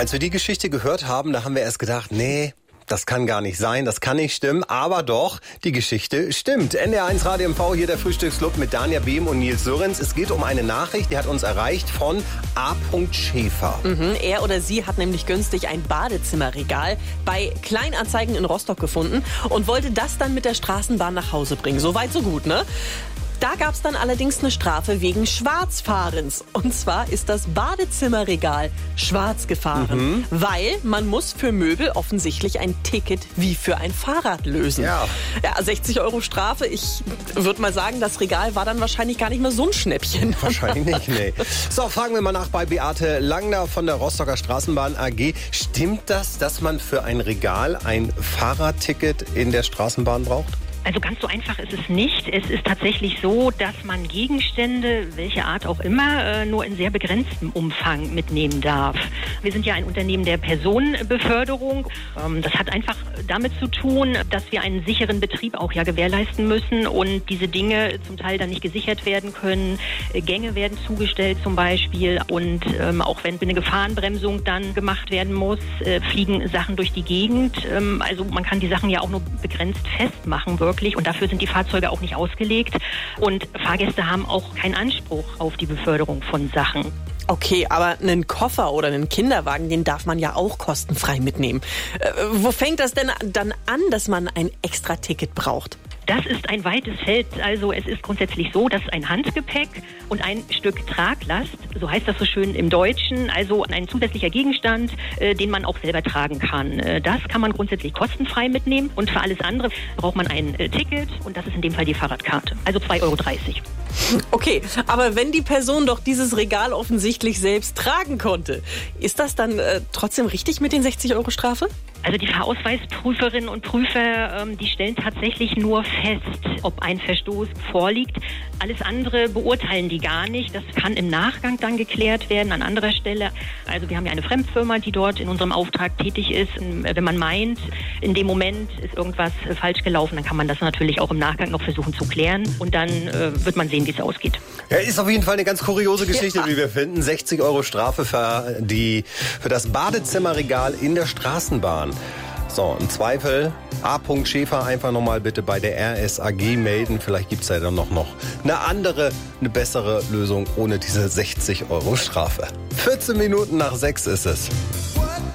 Als wir die Geschichte gehört haben, da haben wir erst gedacht, nee, das kann gar nicht sein, das kann nicht stimmen, aber doch, die Geschichte stimmt. NDR1 Radio MV, hier der Frühstücksclub mit Danja Behm und Nils Sörenz. Es geht um eine Nachricht, die hat uns erreicht von A. Schäfer. Er oder sie hat nämlich günstig ein Badezimmerregal bei Kleinanzeigen in Rostock gefunden und wollte das dann mit der Straßenbahn nach Hause bringen. So weit, so gut, ne? Da gab es dann allerdings eine Strafe wegen Schwarzfahrens. Und zwar ist das Badezimmerregal schwarz gefahren, weil man muss für Möbel offensichtlich ein Ticket wie für ein Fahrrad lösen. Ja, 60 € Strafe. Ich würde mal sagen, das Regal war dann wahrscheinlich gar nicht mehr so ein Schnäppchen. Wahrscheinlich nicht, nee. So, fragen wir mal nach bei Beate Langner von der Rostocker Straßenbahn AG. Stimmt das, dass man für ein Regal ein Fahrradticket in der Straßenbahn braucht? Also ganz so einfach ist es nicht. Es ist tatsächlich so, dass man Gegenstände, welche Art auch immer, nur in sehr begrenztem Umfang mitnehmen darf. Wir sind ja ein Unternehmen der Personenbeförderung. Das hat einfach damit zu tun, dass wir einen sicheren Betrieb auch ja gewährleisten müssen und diese Dinge zum Teil dann nicht gesichert werden können. Gänge werden zugestellt zum Beispiel und auch wenn eine Gefahrenbremsung dann gemacht werden muss, fliegen Sachen durch die Gegend. Also man kann die Sachen ja auch nur begrenzt festmachen, wirklich. Und dafür sind die Fahrzeuge auch nicht ausgelegt. Und Fahrgäste haben auch keinen Anspruch auf die Beförderung von Sachen. Okay, aber einen Koffer oder einen Kinderwagen, den darf man ja auch kostenfrei mitnehmen. Wo fängt das denn dann an, dass man ein extra Ticket braucht? Das ist ein weites Feld. Also es ist grundsätzlich so, dass ein Handgepäck und ein Stück Traglast, so heißt das so schön im Deutschen, also ein zusätzlicher Gegenstand, den man auch selber tragen kann. Das kann man grundsätzlich kostenfrei mitnehmen und für alles andere braucht man ein Ticket und das ist in dem Fall die Fahrradkarte, also 2,30 €. Okay, aber wenn die Person doch dieses Regal offensichtlich selbst tragen konnte, ist das dann trotzdem richtig mit den 60 € Strafe? Also die Fahrausweisprüferinnen und Prüfer, die stellen tatsächlich nur fest, ob ein Verstoß vorliegt. Alles andere beurteilen die gar nicht. Das kann im Nachgang dann geklärt werden an anderer Stelle. Also wir haben ja eine Fremdfirma, die dort in unserem Auftrag tätig ist. Wenn man meint, in dem Moment ist irgendwas falsch gelaufen, dann kann man das natürlich auch im Nachgang noch versuchen zu klären. Und dann wird man sehen, wie es ausgeht. Ja, ist auf jeden Fall eine ganz kuriose Geschichte, wie wir finden. 60 € Strafe für das Badezimmerregal in der Straßenbahn. So, im Zweifel A. Schäfer einfach nochmal bitte bei der RSAG melden. Vielleicht gibt es ja dann noch eine bessere Lösung ohne diese 60 € Strafe. 14 Minuten nach 6 ist es.